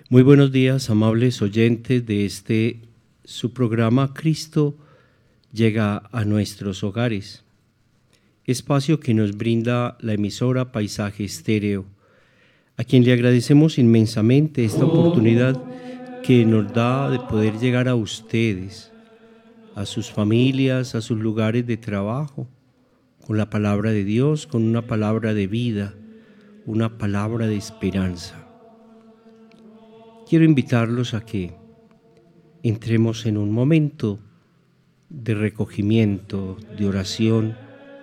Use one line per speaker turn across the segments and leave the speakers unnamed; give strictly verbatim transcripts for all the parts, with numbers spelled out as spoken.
Muy buenos días, amables oyentes de este su programa Cristo llega a nuestros hogares, espacio que nos brinda la emisora Paisaje Estéreo, a quien le agradecemos inmensamente esta oportunidad que nos da de poder llegar a ustedes, a sus familias, a sus lugares de trabajo, con la palabra de Dios, con una palabra de vida, una palabra de esperanza. Quiero invitarlos a que entremos en un momento de recogimiento, de oración.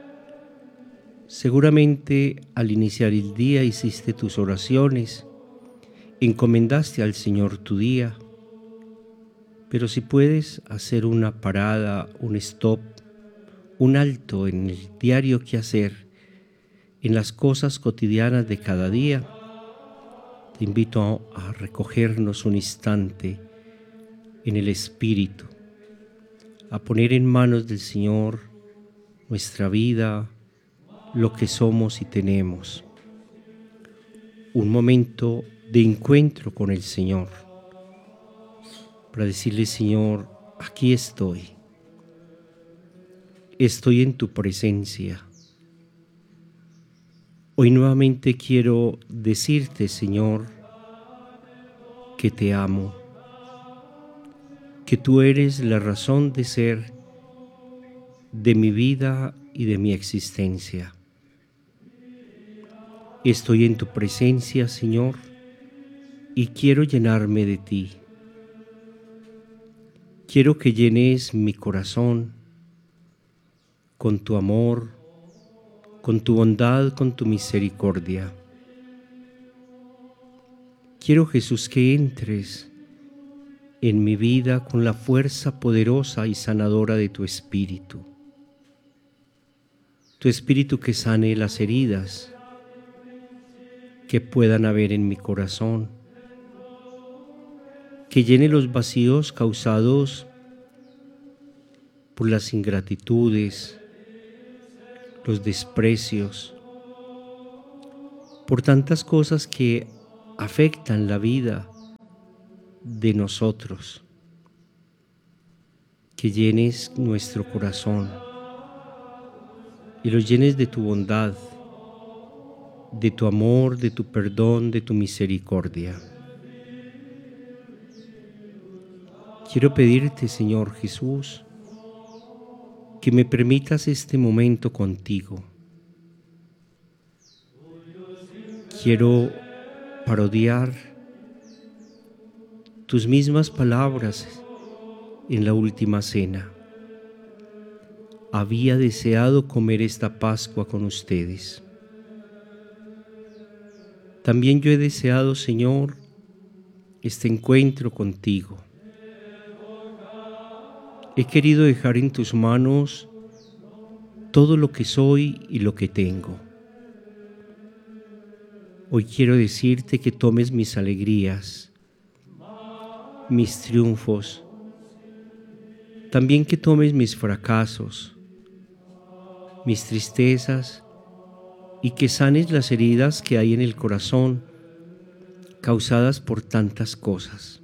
Seguramente al iniciar el día hiciste tus oraciones, encomendaste al Señor tu día, pero si puedes hacer una parada, un stop, un alto en el diario quehacer, en las cosas cotidianas de cada día, te invito a recogernos un instante en el Espíritu, a poner en manos del Señor nuestra vida, lo que somos y tenemos. Un momento de encuentro con el Señor, para decirle: Señor, aquí estoy. Estoy en tu presencia. Hoy nuevamente quiero decirte, Señor, que te amo, que tú eres la razón de ser de mi vida y de mi existencia. Estoy en tu presencia, Señor, y quiero llenarme de ti. Quiero que llenes mi corazón con tu amor, con tu bondad, con tu misericordia. Quiero, Jesús, que entres en mi vida con la fuerza poderosa y sanadora de tu Espíritu. Tu Espíritu que sane las heridas que puedan haber en mi corazón, que llene los vacíos causados por las ingratitudes, los desprecios, por tantas cosas que afectan la vida de nosotros. Que llenes nuestro corazón y lo llenes de tu bondad, de tu amor, de tu perdón, de tu misericordia. Quiero pedirte, Señor Jesús, que me permitas este momento contigo. Quiero parodiar tus mismas palabras en la última cena. Había deseado comer esta Pascua con ustedes. También yo he deseado, Señor, este encuentro contigo. He querido dejar en tus manos todo lo que soy y lo que tengo. Hoy quiero decirte que tomes mis alegrías, mis triunfos, también que tomes mis fracasos, mis tristezas, y que sanes las heridas que hay en el corazón causadas por tantas cosas,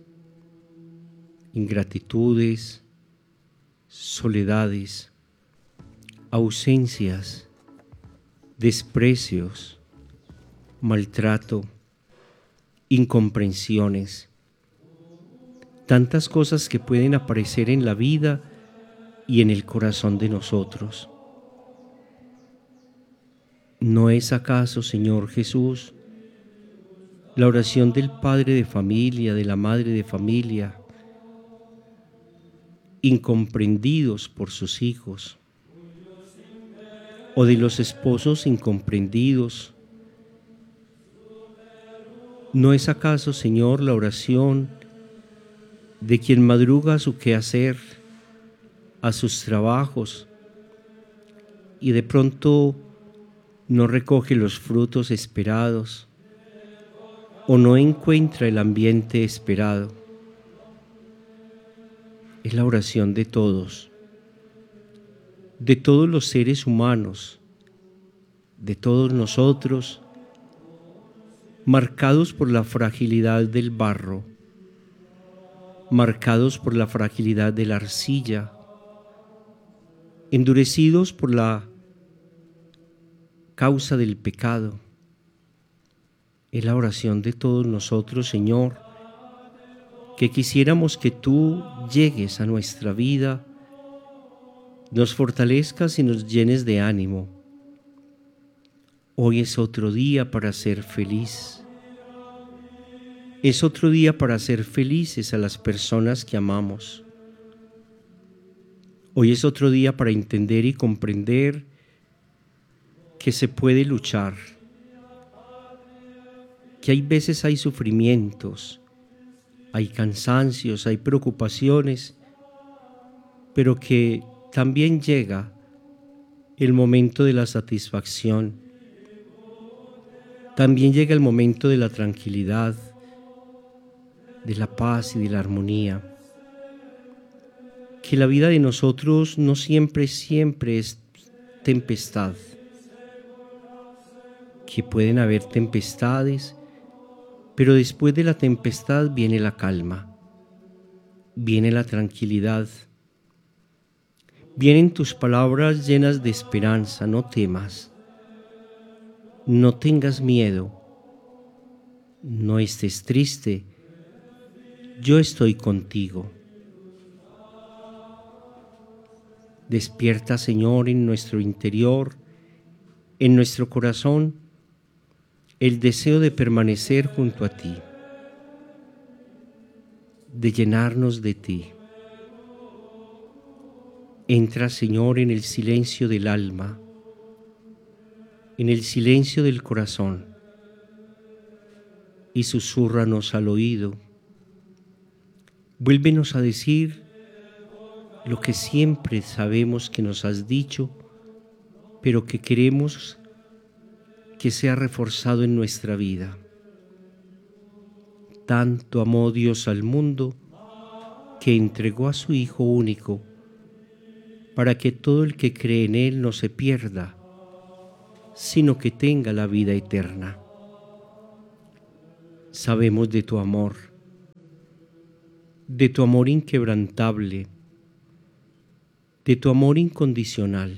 ingratitudes, soledades, ausencias, desprecios, maltrato, incomprensiones, tantas cosas que pueden aparecer en la vida y en el corazón de nosotros. ¿No es acaso, Señor Jesús, la oración del padre de familia, de la madre de familia, incomprendidos por sus hijos, o de los esposos incomprendidos? ¿No es acaso, Señor, la oración de quien madruga a su quehacer, a sus trabajos, y de pronto no recoge los frutos esperados o no encuentra el ambiente esperado? Es la oración de todos, de todos los seres humanos, de todos nosotros, marcados por la fragilidad del barro, marcados por la fragilidad de la arcilla, endurecidos por la causa del pecado. Es la oración de todos nosotros, Señor, que quisiéramos que tú llegues a nuestra vida, nos fortalezcas y nos llenes de ánimo. Hoy es otro día para ser feliz. Es otro día para ser felices a las personas que amamos. Hoy es otro día para entender y comprender que se puede luchar, que hay veces hay sufrimientos, hay cansancios, hay preocupaciones, pero que también llega el momento de la satisfacción, también llega el momento de la tranquilidad, de la paz y de la armonía. Que la vida de nosotros no siempre, siempre es tempestad, que pueden haber tempestades, pero después de la tempestad viene la calma, viene la tranquilidad, vienen tus palabras llenas de esperanza. No temas, no tengas miedo, no estés triste, yo estoy contigo. Despierta, Señor, en nuestro interior, en nuestro corazón, el deseo de permanecer junto a ti, de llenarnos de ti. Entra, Señor, en el silencio del alma, en el silencio del corazón, y susúrranos al oído. Vuélvenos a decir lo que siempre sabemos que nos has dicho, pero que queremos que sea reforzado en nuestra vida. Tanto amó Dios al mundo que entregó a su Hijo único para que todo el que cree en Él no se pierda, sino que tenga la vida eterna. Sabemos de tu amor, de tu amor inquebrantable, de tu amor incondicional.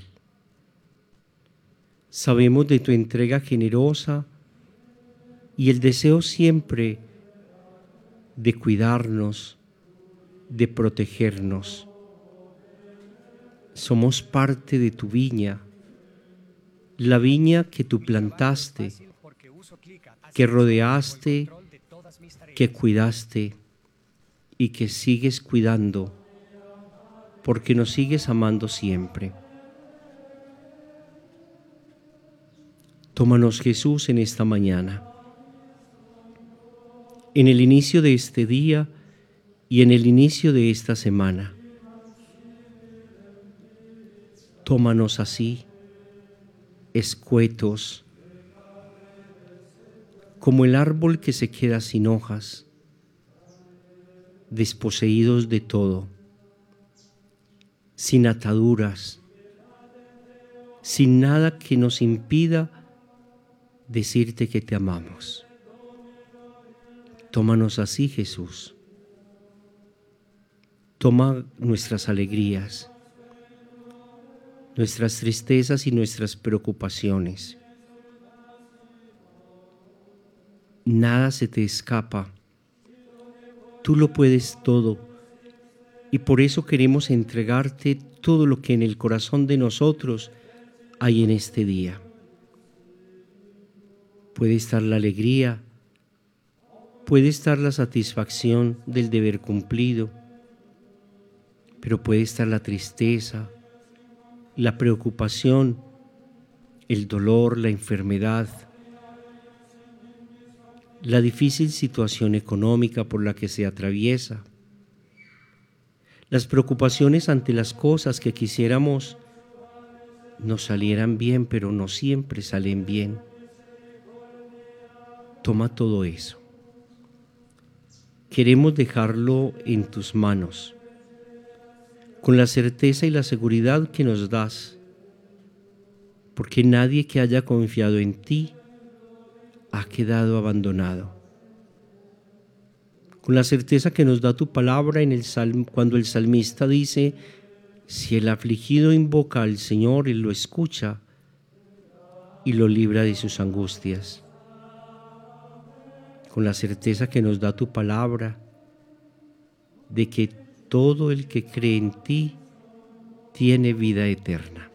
Sabemos de tu entrega generosa y el deseo siempre de cuidarnos, de protegernos. Somos parte de tu viña, la viña que tú plantaste, que rodeaste, que cuidaste y que sigues cuidando, porque nos sigues amando siempre. Tómanos, Jesús, en esta mañana, en el inicio de este día y en el inicio de esta semana. Tómanos así, escuetos, como el árbol que se queda sin hojas, desposeídos de todo, sin ataduras, sin nada que nos impida decirte que te amamos. Tómanos así, Jesús. Toma nuestras alegrías, nuestras tristezas y nuestras preocupaciones. Nada se te escapa. Tú lo puedes todo y por eso queremos entregarte todo lo que en el corazón de nosotros hay en este día. Puede estar la alegría, puede estar la satisfacción del deber cumplido, pero puede estar la tristeza, la preocupación, el dolor, la enfermedad, la difícil situación económica por la que se atraviesa, las preocupaciones ante las cosas que quisiéramos nos salieran bien, pero no siempre salen bien. Toma todo eso. Queremos dejarlo en tus manos, con la certeza y la seguridad que nos das, porque nadie que haya confiado en ti ha quedado abandonado. con la certeza que nos da tu palabra en el salmo, cuando el salmista dice: si el afligido invoca al Señor, Él lo escucha y lo libra de sus angustias. Con la certeza que nos da tu palabra de que todo el que cree en ti tiene vida eterna.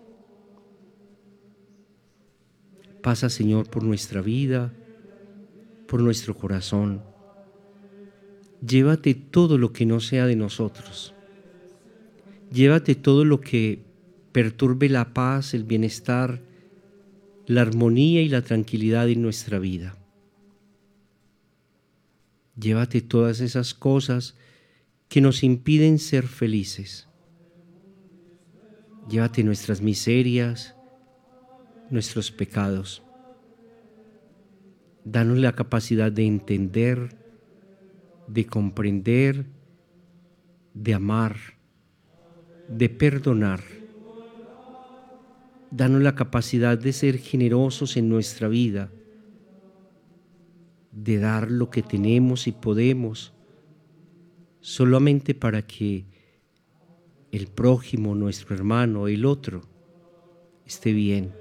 Pasa, Señor, por nuestra vida, por nuestro corazón. Llévate todo lo que no sea de nosotros. Llévate todo lo que perturbe la paz, el bienestar, la armonía y la tranquilidad en nuestra vida. Llévate todas esas cosas que nos impiden ser felices. Llévate nuestras miserias, nuestros pecados. Danos la capacidad de entender, de comprender, de amar, de perdonar. Danos la capacidad de ser generosos en nuestra vida, de dar lo que tenemos y podemos, solamente para que el prójimo, nuestro hermano, el otro, esté bien.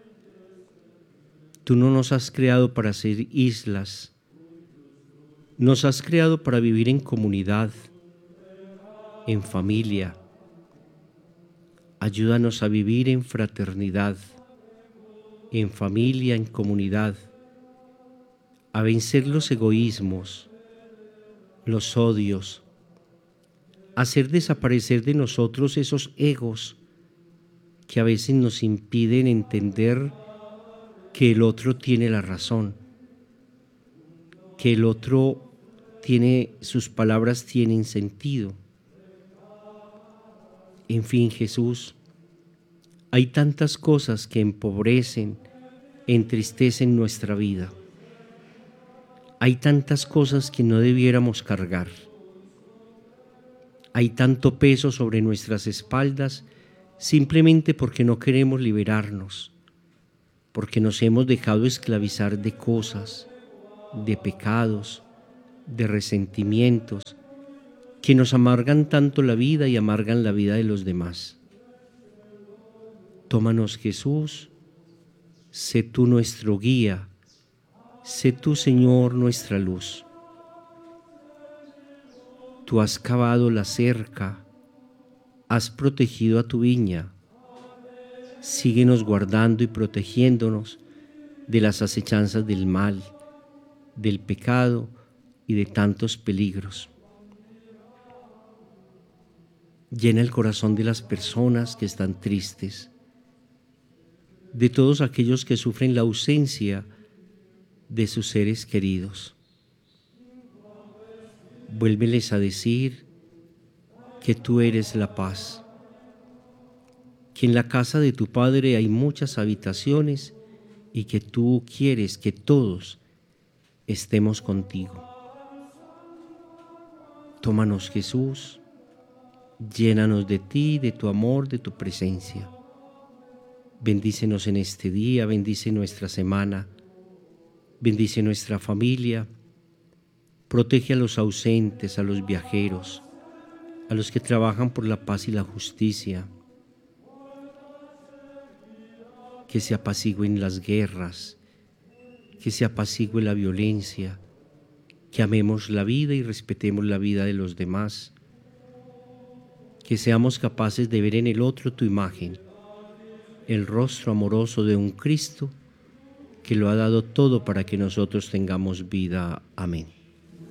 Tú no nos has creado para ser islas, nos has creado para vivir en comunidad, en familia. Ayúdanos a vivir en fraternidad, en familia, en comunidad, a vencer los egoísmos, los odios, a hacer desaparecer de nosotros esos egos que a veces nos impiden entender que el otro tiene la razón, que el otro tiene, sus palabras tienen sentido. En fin, Jesús, hay tantas cosas que empobrecen, entristecen nuestra vida. Hay tantas cosas que no debiéramos cargar. Hay tanto peso sobre nuestras espaldas simplemente porque no queremos liberarnos, porque nos hemos dejado esclavizar de cosas, de pecados, de resentimientos, que nos amargan tanto la vida y amargan la vida de los demás. Tómanos, Jesús, sé tú nuestro guía, sé tú, Señor, nuestra luz. Tú has cavado la cerca, has protegido a tu viña. Síguenos guardando y protegiéndonos de las acechanzas del mal, del pecado y de tantos peligros. Llena el corazón de las personas que están tristes, de todos aquellos que sufren la ausencia de sus seres queridos. Vuélveles a decir que tú eres la paz, que en la casa de tu Padre hay muchas habitaciones y que tú quieres que todos estemos contigo. Tómanos, Jesús, llénanos de ti, de tu amor, de tu presencia. Bendícenos en este día, bendice nuestra semana, bendice nuestra familia, protege a los ausentes, a los viajeros, a los que trabajan por la paz y la justicia, que se apacigüen las guerras, que se apacigüe la violencia, que amemos la vida y respetemos la vida de los demás, que seamos capaces de ver en el otro tu imagen, el rostro amoroso de un Cristo que lo ha dado todo para que nosotros tengamos vida. Amén.